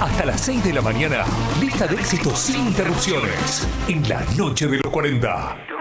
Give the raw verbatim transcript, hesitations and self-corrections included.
Hasta las seis de la mañana, lista de éxitos sin interrupciones. En la noche de los cuarenta.